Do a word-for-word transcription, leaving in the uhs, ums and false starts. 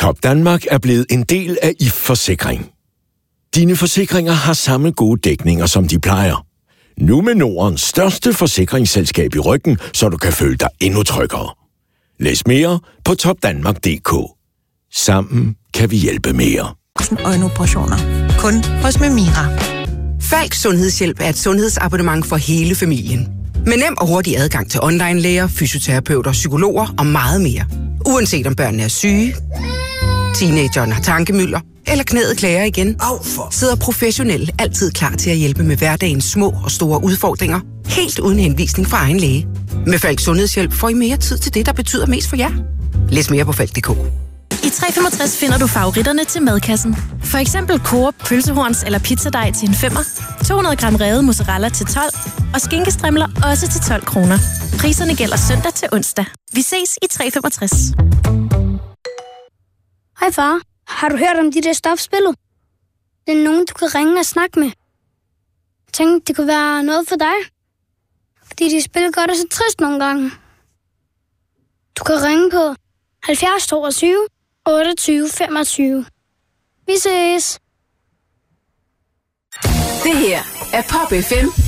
Topdanmark er blevet en del af I F Forsikring. Dine forsikringer har samme gode dækninger, som de plejer. Nu med Nordens største forsikringsselskab i ryggen, så du kan føle dig endnu tryggere. Læs mere på topdanmark punktum d k. Sammen kan vi hjælpe mere. Øjenoperationer. Kun hos Memira. Falk Sundhedshjælp er et sundhedsabonnement for hele familien. Med nem og hurtig adgang til online-læger, fysioterapeuter, psykologer og meget mere. Uanset om børnene er syge, teenageren har tankemylder, eller knæet klager igen, sidder professionelle altid klar til at hjælpe med hverdagens små og store udfordringer. Helt uden henvisning fra egen læge. Med Falk Sundhedshjælp får I mere tid til det, der betyder mest for jer. Læs mere på falk punktum d k. I tre femogtres finder du favoritterne til madkassen. For eksempel Coop pølsehorns eller pizzadej til en femmer, to hundrede gram revet mozzarella til tolv og skinkestrimler også til tolv kroner. Priserne gælder søndag til onsdag. Vi ses i tre femogtres. Hej far, har du hørt om de der stofspillet? Det er nogen, du kan ringe og snakke med. Tænk, det kunne være noget for dig. Fordi de spiller godt og så trist nogle gange. Du kan ringe på halvfjerds toogtyve otteogtyve femogtyve. Vi ses. Det her er Pop F M